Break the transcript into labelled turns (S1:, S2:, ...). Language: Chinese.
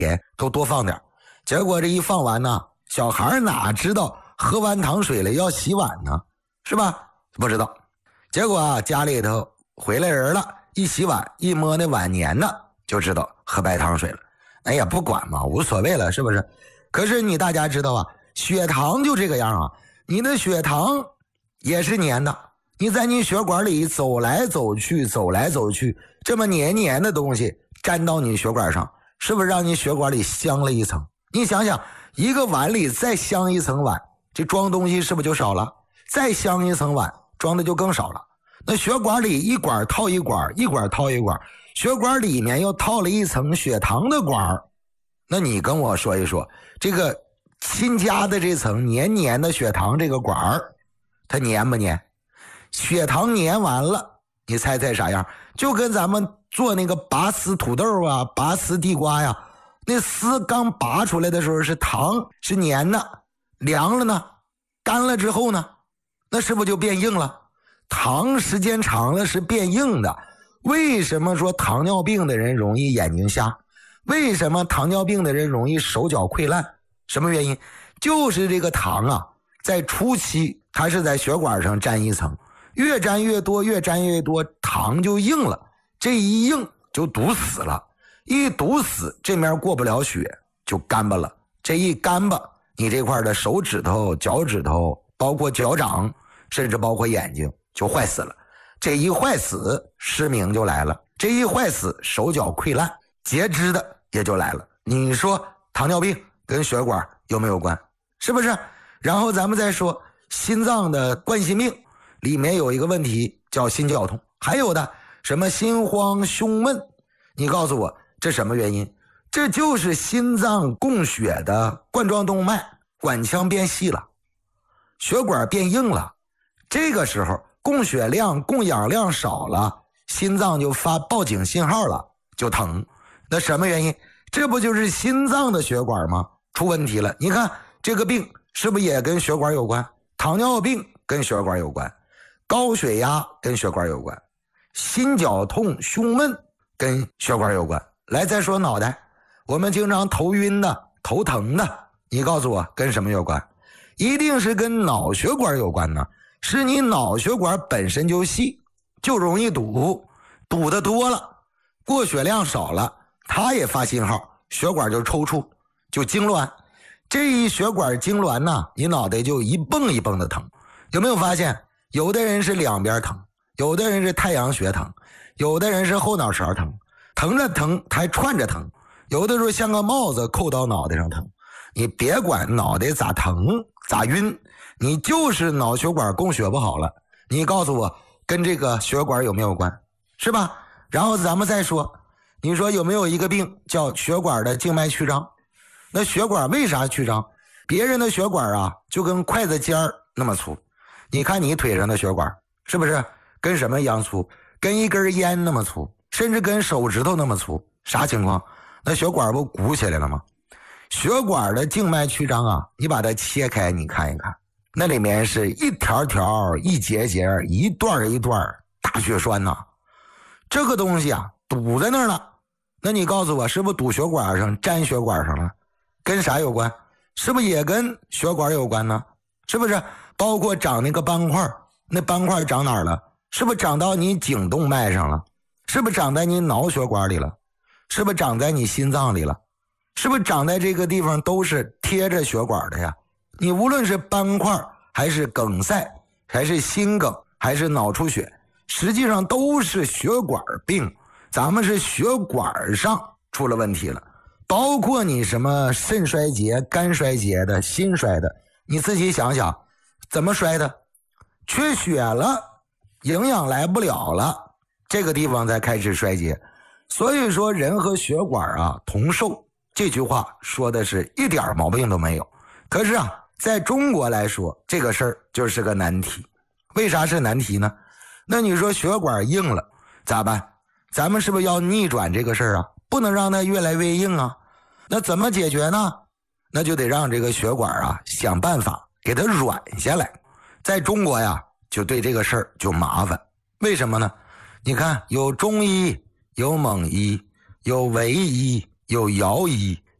S1: 盐都多放点。结果这一放完呢，小孩哪知道喝完糖水了要洗碗呢，是吧？不知道。结果啊，家里头回来人了，一洗碗一摸那碗粘的，就知道喝白糖水了。哎呀，不管嘛，无所谓了，是不是？可是你大家知道啊，血糖就这个样啊，你的血糖也是粘的，你在你血管里走来走去，这么黏的东西粘到你血管上，是不是让你血管里镶了一层？你想想，一个碗里再镶一层碗，这装东西是不是就少了？再镶一层碗，装的就更少了。那血管里一管套一管，一管套一管，血管里面又套了一层血糖的管。那你跟我说一说，这个新加的这层黏的血糖这个管，它黏不黏？血糖粘完了，你猜啥样？就跟咱们做那个拔丝土豆啊，拔丝地瓜呀，那丝刚拔出来的时候是糖，是粘的，凉了呢，干了之后呢，那是不是就变硬了？糖时间长了是变硬的。为什么说糖尿病的人容易眼睛瞎？为什么糖尿病的人容易手脚溃烂？什么原因？就是这个糖啊，在初期它是在血管上粘一层，越粘越多，糖就硬了，这一硬就堵死了，一堵死这面过不了血就干巴了，这一干巴你这块的手指头、脚趾头，包括脚掌，甚至包括眼睛就坏死了。这一坏死，失明就来了，这一坏死，手脚溃烂，截肢的也就来了。你说糖尿病跟血管有没有关？是不是？然后咱们再说心脏的冠心病，里面有一个问题叫心绞痛，还有的什么心慌胸闷，你告诉我这什么原因？这就是心脏供血的冠状动脉管腔变细了，血管变硬了，这个时候供血量供氧量少了，心脏就发报警信号了，就疼。那什么原因？这不就是心脏的血管吗？出问题了。你看这个病是不是也跟血管有关？糖尿病跟血管有关，高血压跟血管有关，心绞痛胸闷跟血管有关。来再说脑袋，我们经常头晕的头疼的，你告诉我跟什么有关？一定是跟脑血管有关呢，是你脑血管本身就细，就容易堵，堵得多了，过血量少了，它也发信号，血管就抽搐，就痉挛。这一血管痉挛呢，你脑袋就一蹦一蹦的疼。有没有发现有的人是两边疼，有的人是太阳穴疼，有的人是后脑勺疼，疼着疼还串着疼，有的时候像个帽子扣到脑袋上疼。你别管脑袋咋疼咋晕，你就是脑血管供血不好了，你告诉我跟这个血管有没有关？是吧？然后咱们再说，你说有没有一个病叫血管的静脉曲张？那血管为啥曲张？别人的血管啊就跟筷子尖儿那么粗，你看你腿上的血管是不是跟什么一样粗？跟一根烟那么粗，甚至跟手指头那么粗。啥情况？那血管不鼓起来了吗？血管的静脉曲张啊，你把它切开你看一看，那里面是一条条一节节一段一段大血栓呐，这个东西啊堵在那儿了。那你告诉我是不是堵血管上粘血管上了？跟啥有关？是不是也跟血管有关呢？是不是？包括长那个斑块，那斑块长哪儿了？是不是长到你颈动脉上了？是不是长在你脑血管里了？是不是长在你心脏里了？是不是长在这个地方都是贴着血管的呀？你无论是斑块还是梗塞还是心梗还是脑出血，实际上都是血管病，咱们是血管上出了问题了。包括你什么肾衰竭肝衰竭的心衰的，你自己想想怎么衰的？缺血了，营养来不了了，这个地方才开始衰竭。所以说人和血管啊同寿，这句话说的是一点毛病都没有。可是啊在中国来说这个事儿就是个难题。为啥是难题呢？那你说血管硬了咋办？咱们是不是要逆转这个事儿啊？不能让它越来越硬啊。那怎么解决呢？那就得让这个血管啊想办法给它软下来。在中国呀就对这个事儿就麻烦。为什么呢？你看有中医有蒙医有维医有姚医